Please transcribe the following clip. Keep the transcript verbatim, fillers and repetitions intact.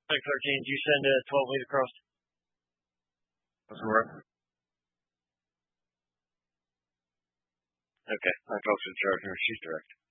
Thanks, thirteen. Did you send a twelve lead across? That's correct. Okay. I talked to the charge nurse. She's direct.